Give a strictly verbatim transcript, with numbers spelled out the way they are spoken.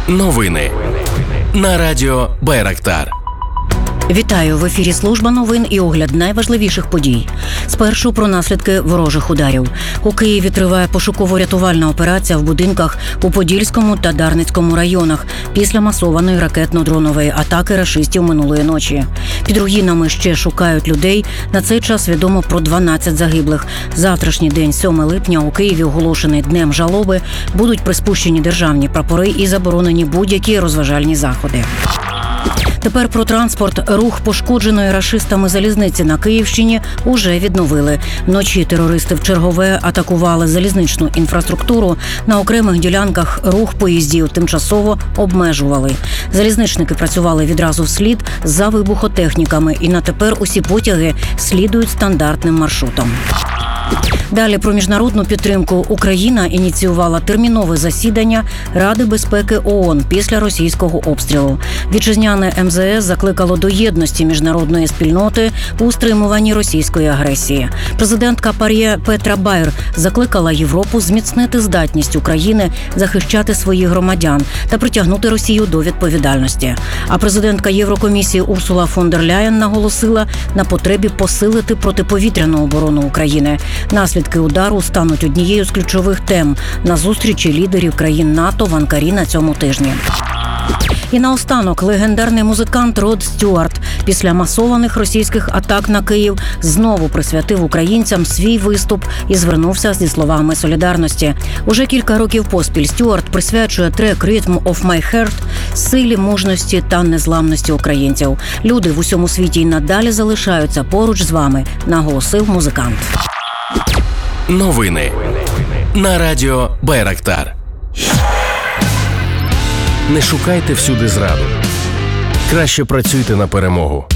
Новини на радіо Байрактар. Вітаю! В ефірі служба новин і огляд найважливіших подій. Спершу про наслідки ворожих ударів. У Києві триває пошуково-рятувальна операція в будинках у Подільському та Дарницькому районах після масованої ракетно-дронової атаки рашистів минулої ночі. Під руїнами ще шукають людей. На цей час відомо про дванадцять загиблих. Завтрашній день, сьомого липня, у Києві оголошений Днем жалоби. Будуть приспущені державні прапори і заборонені будь-які розважальні заходи. Тепер про транспорт. Рух пошкодженої рашистами залізниці на Київщині уже відновили. Вночі терористи вчергове атакували залізничну інфраструктуру. На окремих ділянках рух поїздів тимчасово обмежували. Залізничники працювали відразу вслід за вибухотехніками, і на тепер усі потяги слідують стандартним маршрутом. Далі про міжнародну підтримку. Україна ініціювала термінове засідання Ради безпеки ООН після російського обстрілу. Вітчизняне ем зе ес закликало до єдності міжнародної спільноти у стримуванні російської агресії. Президентка ПАРЄ Петра Байер закликала Європу зміцнити здатність України захищати своїх громадян та притягнути Росію до відповідальності. А президентка Єврокомісії Урсула фон дер Ляєн наголосила на потребі посилити протиповітряну оборону України. Наслідки удару стануть однією з ключових тем на зустрічі лідерів країн НАТО в Анкарі на цьому тижні. І наостанок легендарний музикант Род Стюарт після масованих російських атак на Київ знову присвятив українцям свій виступ і звернувся зі словами солідарності. Уже кілька років поспіль Стюарт присвячує трек «Rhythm of my heart» силі, мужності та незламності українців. Люди в усьому світі й надалі залишаються поруч з вами, наголосив музикант. Новини на радіо Байрактар. Не шукайте всюди зраду. Краще працюйте на перемогу.